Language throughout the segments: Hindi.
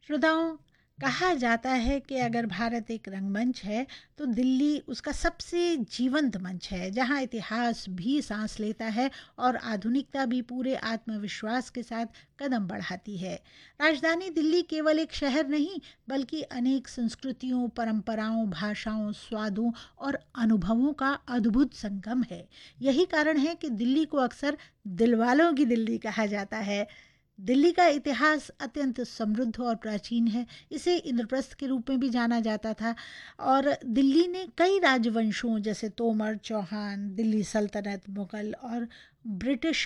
श्रोताओं, कहा जाता है कि अगर भारत एक रंगमंच है तो दिल्ली उसका सबसे जीवंत मंच है, जहां इतिहास भी सांस लेता है और आधुनिकता भी पूरे आत्मविश्वास के साथ कदम बढ़ाती है। राजधानी दिल्ली केवल एक शहर नहीं, बल्कि अनेक संस्कृतियों, परंपराओं, भाषाओं, स्वादों और अनुभवों का अद्भुत संगम है। यही कारण है कि दिल्ली को अक्सर दिलवालों की दिल्ली कहा जाता है। दिल्ली का इतिहास अत्यंत समृद्ध और प्राचीन है। इसे इंद्रप्रस्थ के रूप में भी जाना जाता था और दिल्ली ने कई राजवंशों जैसे तोमर, चौहान, दिल्ली सल्तनत, मुगल और ब्रिटिश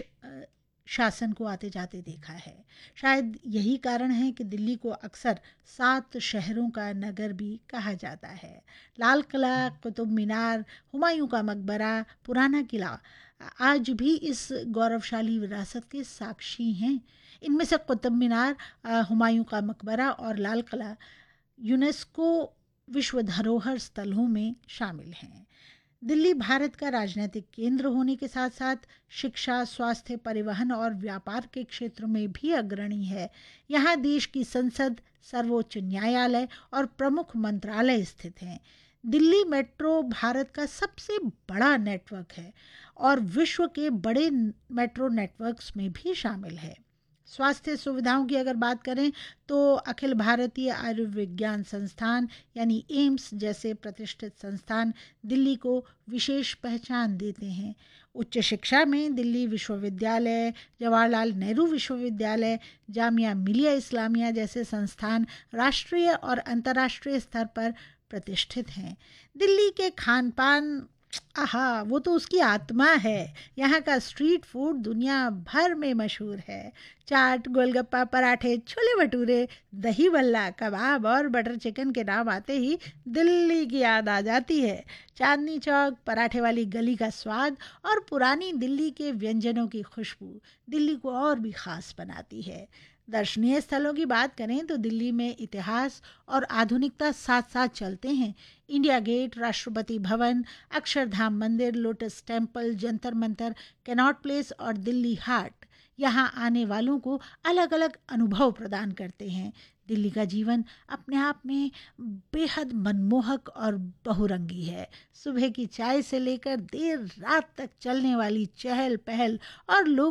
शासन को आते जाते देखा है। शायद यही कारण है कि दिल्ली को अक्सर 7 शहरों का नगर भी कहा जाता है। लाल किला, कुतुब मीनार, हुमायूं का मकबरा, पुराना किला आज भी इस गौरवशाली विरासत के साक्षी हैं। इनमें से कुतुब मीनार, हुमायूं का मकबरा और लाल किला यूनेस्को विश्व धरोहर स्थलों में शामिल हैं। दिल्ली भारत का राजनीतिक केंद्र होने के साथ साथ शिक्षा, स्वास्थ्य, परिवहन और व्यापार के क्षेत्र में भी अग्रणी है। यहाँ देश की संसद, सर्वोच्च न्यायालय और प्रमुख मंत्रालय स्थित हैं। दिल्ली मेट्रो भारत का सबसे बड़ा नेटवर्क है और विश्व के बड़े मेट्रो नेटवर्क्स में भी शामिल है। स्वास्थ्य सुविधाओं की अगर बात करें तो अखिल भारतीय आयुर्विज्ञान संस्थान यानी एम्स जैसे प्रतिष्ठित संस्थान दिल्ली को विशेष पहचान देते हैं। उच्च शिक्षा में दिल्ली विश्वविद्यालय, जवाहरलाल नेहरू विश्वविद्यालय, जामिया मिलिया इस्लामिया जैसे संस्थान राष्ट्रीय और अंतर्राष्ट्रीय स्तर पर प्रतिष्ठित हैं। दिल्ली के खान पान, आहा, वो तो उसकी आत्मा है। यहाँ का स्ट्रीट फूड दुनिया भर में मशहूर है। चाट, गोलगप्पा, पराठे, छोले भटूरे, दही बल्ला, कबाब और बटर चिकन के नाम आते ही दिल्ली की याद आ जाती है। चांदनी चौक, पराठे वाली गली का स्वाद और पुरानी दिल्ली के व्यंजनों की खुशबू दिल्ली को और भी खास बनाती है। दर्शनीय स्थलों की बात करें तो दिल्ली में इतिहास और आधुनिकता साथ साथ चलते हैं। इंडिया गेट, राष्ट्रपति भवन, अक्षरधाम मंदिर, lotus temple, Jantar Mantar, cannot place और दिल्ली हाट यहाँ आने वालों को अलग अलग अनुभव प्रदान करते हैं। दिल्ली का जीवन अपने आप में बेहद मनमोहक और बहुरंगी है। सुबह की चाय से लेकर देर रात तक चलने वाली चहल पहल और लोग